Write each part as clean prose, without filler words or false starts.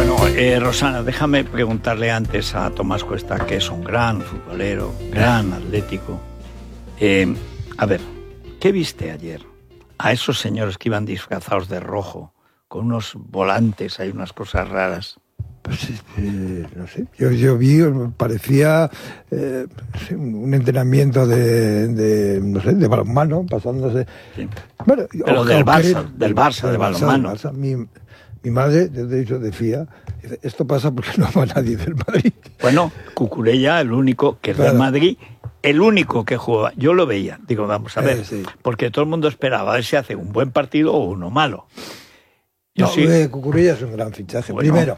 Bueno, Rosana, déjame preguntarle antes a Tomás Cuesta, que es un gran futbolero, gran atlético. A ver, ¿qué viste ayer? A esos señores que iban disfrazados de rojo, con unos volantes, hay unas cosas raras. Pues no sé, yo vi, parecía un entrenamiento de balonmano, pasándose. Sí. Bueno, pero del Barça, de balonmano. Mi madre, de hecho, decía, esto pasa porque no va nadie del Madrid. Bueno, Cucurella, el único que es del Madrid, el único que jugaba. Yo lo veía, digo, vamos a ver, sí. Porque todo el mundo esperaba a ver si hace un buen partido o uno malo. Cucurella es un gran fichaje. Bueno, primero,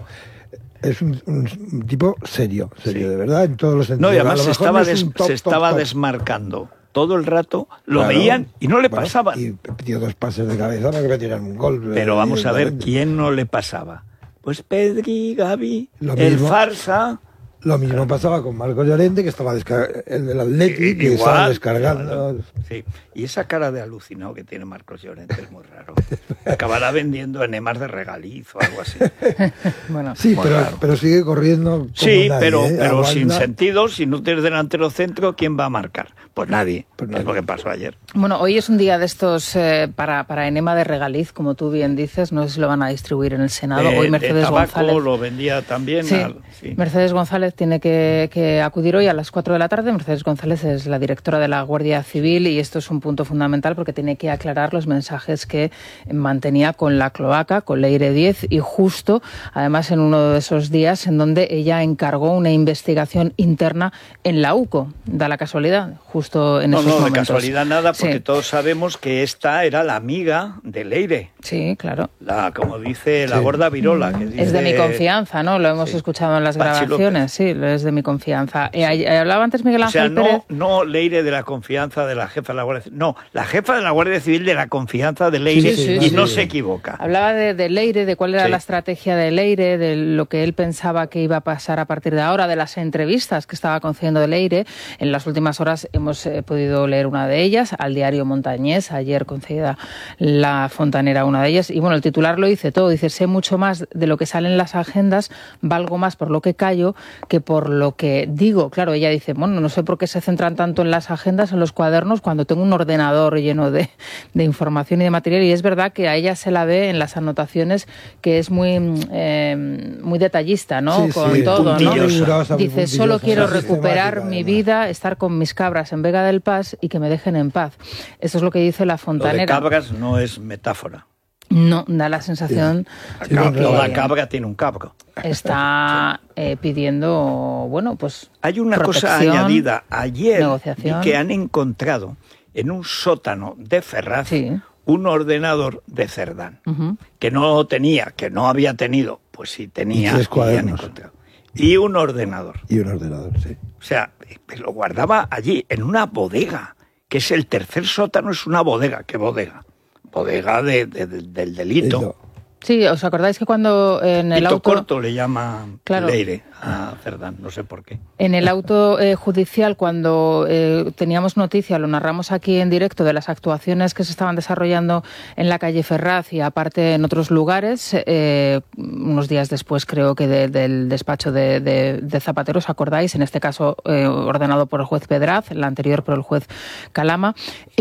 es un tipo serio, sí. De verdad, en todos los sentidos. No, y además se estaba desmarcando. Todo el rato lo veían y no le pasaban. Y dio 2 pases de cabeza para que metieran un gol. Pero vamos a ver quién no le pasaba. Pues Pedri, Gavi, el Farsa. Lo mismo pasaba con Marcos Llorente, que estaba el del Atleti, que estaba descargando. Sí, y esa cara de alucinado que tiene Marcos Llorente es muy raro. Acabará vendiendo enemas de regaliz o algo así. Bueno, sí, pero sigue corriendo. Sí, nadie, pero sin sentido, si no tienes delantero centro, ¿quién va a marcar? Pues nadie. Es lo que pasó ayer. Bueno, hoy es un día de estos para enema de regaliz, como tú bien dices. No sé si lo van a distribuir en el Senado. Hoy Mercedes González lo vendía también. Sí. Mercedes González tiene que acudir hoy a las 4 de la tarde. Mercedes González es la directora de la Guardia Civil y esto es un punto fundamental porque tiene que aclarar los mensajes que mantenía con la cloaca, con Leire 10 y justo, además, en uno de esos días en donde ella encargó una investigación interna en la UCO. Da la casualidad, justo en esos momentos. No, de casualidad nada, porque todos sabemos que esta era la amiga de Leire. Sí, claro. Como dice la gorda Virola. Que dice, es de mi confianza, ¿no? Lo hemos escuchado en las grabaciones. Sí, es de mi confianza. Hablaba antes Miguel Ángel Pérez. No Leire de la confianza de la jefa de la Guardia Civil. No, la jefa de la Guardia Civil de la confianza de Leire no se equivoca. Hablaba de Leire, de cuál era la estrategia de Leire, de lo que él pensaba que iba a pasar a partir de ahora, de las entrevistas que estaba concediendo de Leire. En las últimas horas hemos podido leer una de ellas, al diario Montañés, ayer concedida la Fontanera una de ellas. Y bueno, el titular lo dice todo. Dice, sé mucho más de lo que sale en las agendas, valgo más por lo que callo que por lo que digo. Claro, ella dice, bueno, no sé por qué se centran tanto en las agendas, en los cuadernos, cuando tengo un ordenador lleno de información y de material. Y es verdad que a ella se la ve en las anotaciones que es muy detallista, ¿no? Con todo, ¿no? Dice, solo quiero recuperar mi vida, estar con mis cabras en Vega del Paz y que me dejen en paz. Eso es lo que dice la Fontanera. Lo de cabras no es metáfora. No, da la sensación la cabra tiene un cabro. Está pidiendo, bueno, pues hay una cosa añadida. Ayer que han encontrado en un sótano de Ferraz un ordenador de Cerdán, que no tenía, que no había tenido, pues sí tenía, y 3 cuadernos. Y un ordenador. Y un ordenador, sí. O sea, lo guardaba allí, en una bodega, que es el tercer sótano, es una bodega. ¿Qué bodega? Bodega del delito. Sí, ¿os acordáis que cuando en el auto corto le llama Leire a Cerdán, no sé por qué? En el auto judicial, cuando teníamos noticia, lo narramos aquí en directo, de las actuaciones que se estaban desarrollando en la calle Ferraz y aparte en otros lugares, unos días después creo que del despacho de Zapatero, ¿os acordáis? En este caso ordenado por el juez Pedraz, la anterior por el juez Calama.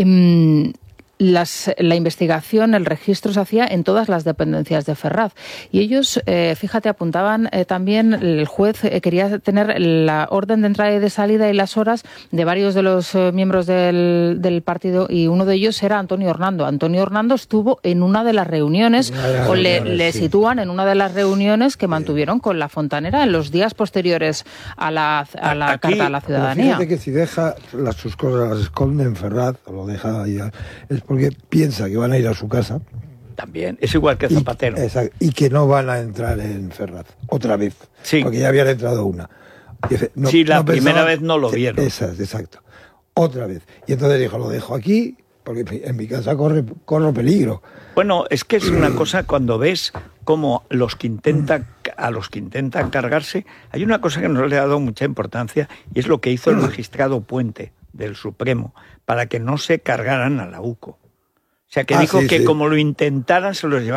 La investigación, el registro se hacía en todas las dependencias de Ferraz. Y ellos, fíjate, apuntaban también, el juez quería tener la orden de entrada y de salida y las horas de varios de los miembros del partido, y uno de ellos era Antonio Hernando. Antonio Hernando estuvo en una de las reuniones, o le sitúan en una de las reuniones que mantuvieron con la Fontanera en los días posteriores a la Carta a la Ciudadanía. Fíjate que si deja sus cosas, las esconde en Ferraz, o lo deja ahí, es porque piensa que van a ir a su casa. También, es igual que Zapatero. Y que no van a entrar en Ferraz, otra vez. Sí. Porque ya habían entrado una. Dice, la primera vez no lo vieron. Exacto. Otra vez. Y entonces dijo, lo dejo aquí, porque en mi casa corro peligro. Bueno, es que es una cosa cuando ves cómo a los que intentan cargarse, hay una cosa que no le ha dado mucha importancia, y es lo que hizo el magistrado Puente del Supremo, para que no se cargaran a la UCO. O sea, que dijo que como lo intentaran se los llevaban.